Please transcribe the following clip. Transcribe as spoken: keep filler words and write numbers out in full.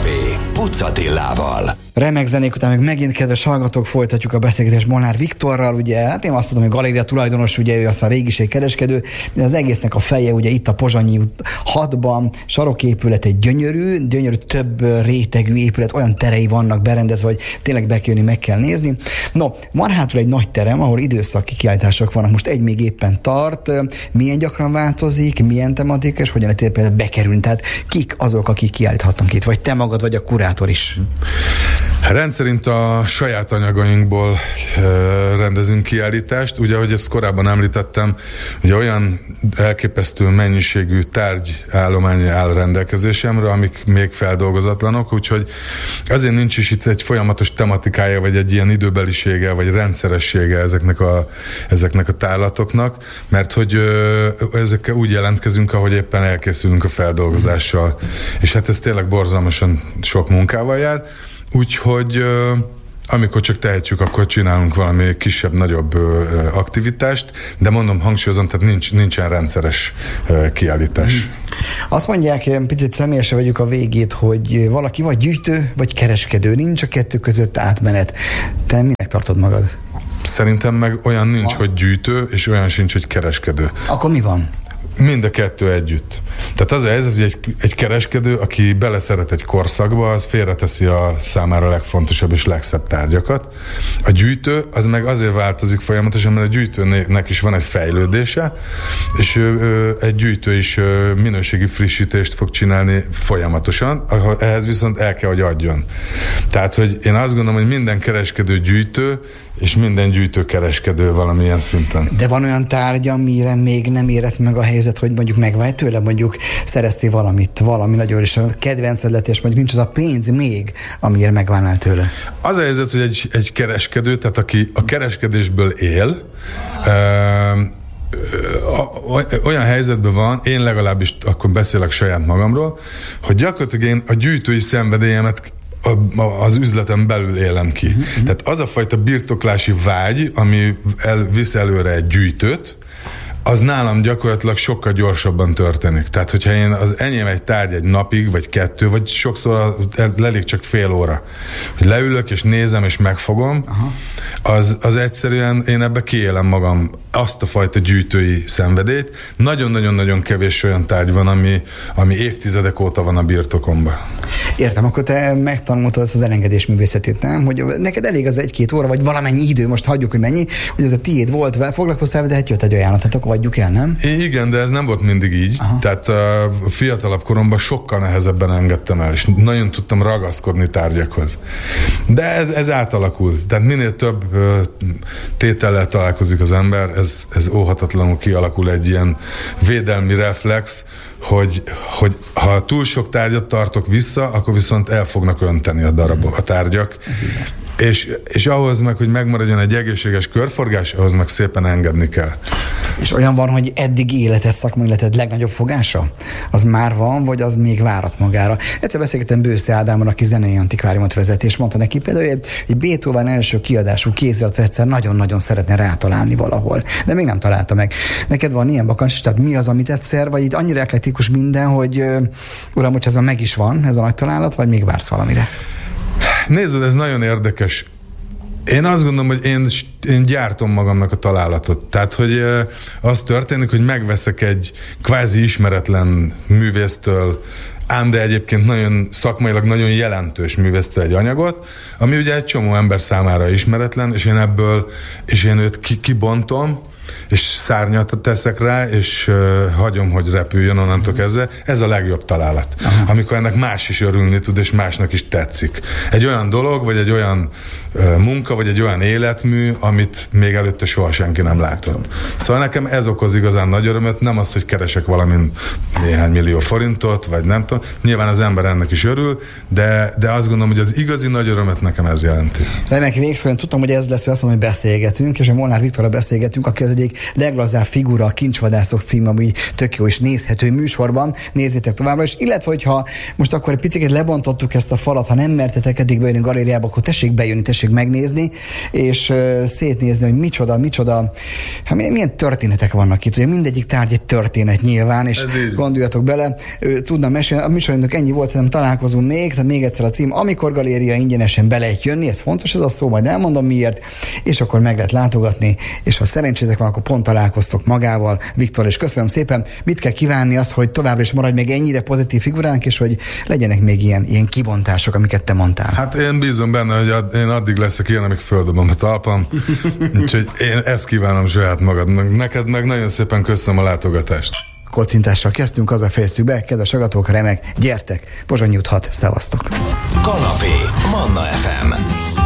Kávé. Puc Attilával. Remek zenék után meg megint, kedves hallgatók, folytatjuk a beszélgetést Molnár Viktorral, ugye, hát én azt mondom, hogy galéria tulajdonos, ugye ő aztán régiség kereskedő, de az egésznek a feje, ugye itt a Pozsonyi hatban, saroképület egy gyönyörű, gyönyörű több rétegű épület, olyan terei vannak berendezve, hogy tényleg be kell jönni, meg kell nézni. No, van hátul egy nagy terem, ahol időszaki kiállítások vannak, most egy még éppen tart, milyen gyakran változik, milyen tematika, és hogyan lehet például bekerülni, tehát kik azok, akik kiállíthatnak itt, vagy te magad, vagy a kurátor is? Rendszerint a saját anyagainkból e, rendezünk kiállítást. Ugye, ahogy ezt korábban említettem, ugye olyan elképesztő mennyiségű tárgyállomány áll rendelkezésemre, amik még feldolgozatlanok, úgyhogy azért nincs is itt egy folyamatos tematikája, vagy egy ilyen időbelisége, vagy rendszeressége ezeknek a, ezeknek a tárlatoknak, mert hogy e, ezekkel úgy jelentkezünk, ahogy éppen elkészülünk a feldolgozással. És hát ez tényleg borzalmasan sok munkával jár. Úgyhogy amikor csak tehetjük, akkor csinálunk valami kisebb, nagyobb aktivitást, de mondom, hangsúlyozom, tehát nincs, nincsen rendszeres kiállítás. Azt mondják, picit személyesre vegyük a végét, hogy valaki vagy gyűjtő, vagy kereskedő, nincs a kettő között átmenet. Te minek tartod magad? Szerintem meg olyan nincs, ha. hogy gyűjtő, és olyan sincs, hogy kereskedő. Akkor mi van? Mind a kettő együtt. Tehát az a helyzet, hogy egy, egy kereskedő, aki beleszeret egy korszakba, az félreteszi a számára legfontosabb és legszebb tárgyakat. A gyűjtő az meg azért változik folyamatosan, mert a gyűjtőnek is van egy fejlődése, és ő, ő, egy gyűjtő is minőségi frissítést fog csinálni folyamatosan, ehhez viszont el kell, hogy adjon. Tehát, hogy én azt gondolom, hogy minden kereskedő gyűjtő, és minden gyűjtő kereskedő valamilyen szinten. De van olyan tárgy, amire még nem érett meg a helyzet, hogy mondjuk megvágy tőle, mondjuk szereztél valamit, valami nagyon, és a kedvenced lett, és mondjuk nincs az a pénz még, amire megválnál tőle. Az a helyzet, hogy egy, egy kereskedő, tehát aki a kereskedésből él, olyan helyzetben van, én legalábbis akkor beszélek saját magamról, hogy gyakorlatilag én a gyűjtői szenvedélyemet az üzleten belül élem ki. Uh-huh. Tehát az a fajta birtoklási vágy, ami el, visz előre egy gyűjtőt, az nálam gyakorlatilag sokkal gyorsabban történik. Tehát, hogyha én az enyém egy tárgy egy napig, vagy kettő, vagy sokszor elég csak fél óra, hogy leülök, és nézem, és megfogom, uh-huh. az, az egyszerűen én ebbe kiélem magam azt a fajta gyűjtői szenvedélyt. Nagyon-nagyon-nagyon kevés olyan tárgy van, ami, ami évtizedek óta van a birtokomban. Értem, akkor te megtanultad ezt az elengedés művészetét, nem? Hogy neked elég az egy-két óra, vagy valamennyi idő, most hagyjuk, hogy mennyi, hogy ez a tiéd volt, foglalkoztál, de hát jött egy ajánlat, tehát akkor adjuk el, nem? Igen, de ez nem volt mindig így. Aha. Tehát a fiatalabb koromban sokkal nehezebben engedtem el, és nagyon tudtam ragaszkodni tárgyakhoz. De ez, ez átalakul. Tehát minél több tétellel találkozik az ember, ez, ez óhatatlanul kialakul egy ilyen védelmi reflex, hogy, hogy ha túl sok tárgyat tartok vissza, akkor viszont el fognak önteni a darabok, a tárgyak. És, és ahhoz meg, hogy megmaradjon egy egészséges körforgás, ahhoz meg szépen engedni kell. És olyan van, hogy eddig életed, szakmai életed legnagyobb fogása? Az már van, vagy az még várat magára? Egyszer beszélgettem Bősze Ádámmal, aki zenei antikváriumot vezet, és mondta neki például, hogy egy Beethoven első kiadású kéziratot egyszer nagyon-nagyon szeretne rátalálni valahol, de még nem találta meg. Neked van ilyen bakancs, tehát mi az, amit egyszer, vagy itt annyira eklektikus minden, hogy uram, hogy ez már meg is van, ez a nagy találat, vagy még vársz valamire? Nézd, ez nagyon érdekes. Én azt gondolom, hogy én, én gyártom magamnak a találatot. Tehát, hogy az történik, hogy megveszek egy kvázi ismeretlen művésztől, ám de egyébként nagyon szakmailag nagyon jelentős művésztől egy anyagot, ami ugye egy csomó ember számára ismeretlen, és én ebből, és én őt ki, kibontom, és szárnyat teszek rá, és uh, hagyom, hogy repüljön onnantól kezdve. Ez a legjobb találat. Aha. Amikor ennek más is örülni tud, és másnak is tetszik. Egy olyan dolog, vagy egy olyan uh, munka, vagy egy olyan életmű, amit még előtte soha senki nem látott. Szóval nekem ez okoz igazán nagy örömöt, nem az, hogy keresek valamin néhány millió forintot, vagy nem tudom. Nyilván az ember ennek is örül, de, de azt gondolom, hogy az igazi nagy örömet nekem ez jelenti. Remek végszóan tudtam, hogy ez lesz, hogy azt mondom, hogy beszélgetünk, és a Molnár Viktorral beszélgetünk, aki az nemzedék leglazább figura, a Kincsvadászok című, ami tök jó és nézhető műsorban. Nézzétek továbbra is. Illetve, hogyha most akkor egy picit lebontottuk ezt a falat, ha nem mertetek eddig bejönni a galériába, akkor tessék bejönni, tessék megnézni, és uh, szétnézni, hogy micsoda, micsoda, hát milyen történetek vannak itt. Ugye mindegyik tárgy egy történet nyilván, és gondoljatok bele, tudnám mesélni, a műsorindok ennyi volt, szerintem találkozunk még, tehát még egyszer a cím, amikor galéria ingyenesen be lehet jönni, ez fontos, ez a szó, majd elmondom miért, és akkor meg lehet látogatni, és ha szerencsétek van, akkor pont találkoztok magával, Viktor, és köszönöm szépen. Mit kell kívánni az, hogy továbbra is maradj még ennyire pozitív figuránk, és hogy legyenek még ilyen, ilyen kibontások, amiket te mondtál. Hát én bízom benne, hogy ad, én addig leszek ilyen, amíg földobom a talpam, úgyhogy én ezt kívánom saját magadnak. Neked meg nagyon szépen köszönöm a látogatást. Kocintással kezdtünk, azzal fejeztük be, kedves hallgatók, remek, gyertek, Pozsonyi út hat, szevasztok! Kanapé, Manna ef em.